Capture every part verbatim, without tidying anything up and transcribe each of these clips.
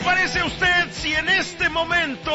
parece a usted si en este momento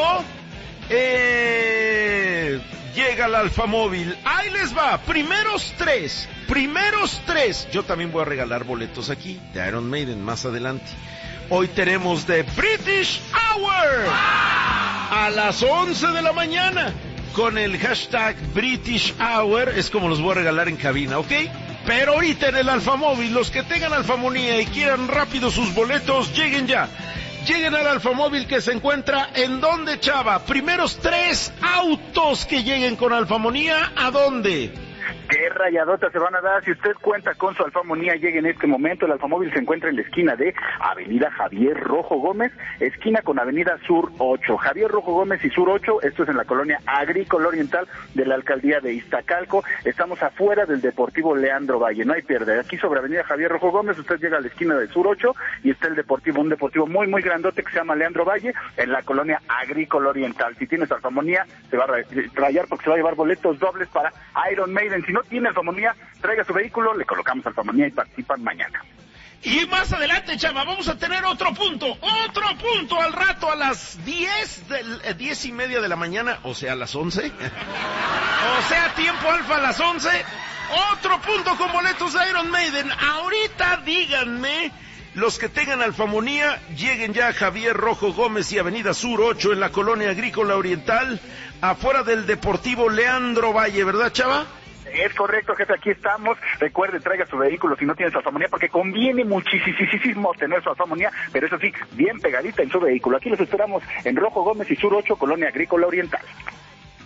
eh, llega el Alfamóvil? Ahí les va, primeros tres, primeros tres. Yo también voy a regalar boletos aquí de Iron Maiden más adelante. Hoy tenemos de British Hour a las once de la mañana con el hashtag British Hour. Es como los voy a regalar en cabina, ¿ok? Pero ahorita en el Alfamóvil, los que tengan Alfamonía y quieran rápido sus boletos, lleguen ya. Lleguen al Alfamóvil que se encuentra en donde, Chava. Primeros tres autos que lleguen con Alfamonía, ¿a dónde? Qué rayadota se van a dar. Si usted cuenta con su Alfamonía, llegue en este momento. El Alfamóvil se encuentra en la esquina de Avenida Javier Rojo Gómez, esquina con Avenida Sur ocho. Javier Rojo Gómez y Sur ocho, esto es en la colonia Agrícola Oriental de la Alcaldía de Iztacalco. Estamos afuera del Deportivo Leandro Valle, no hay pierde. Aquí sobre Avenida Javier Rojo Gómez, usted llega a la esquina del Sur ocho y está el Deportivo, un deportivo muy, muy grandote que se llama Leandro Valle, en la colonia Agrícola Oriental. Si tienes Alfamonía, se va a rayar porque se va a llevar boletos dobles para Iron Maiden. Si no tiene Alfamonía, traiga su vehículo, le colocamos Alfamonía y participan mañana. Y más adelante, Chava, vamos a tener otro punto, otro punto al rato a las diez, del, eh, diez y media de la mañana, o sea, a las once. O sea, tiempo alfa a las once. Otro punto con boletos de Iron Maiden. Ahorita díganme, los que tengan Alfamonía, lleguen ya a Javier Rojo Gómez y Avenida Sur ocho en la Colonia Agrícola Oriental, afuera del Deportivo Leandro Valle, ¿verdad, Chava? Es correcto, jefe, aquí estamos. Recuerde, traiga su vehículo si no tiene su Alfamonía, porque conviene muchísimo tener su Alfamonía, pero eso sí, bien pegadita en su vehículo. Aquí los esperamos en Rojo Gómez y Sur ocho, Colonia Agrícola Oriental.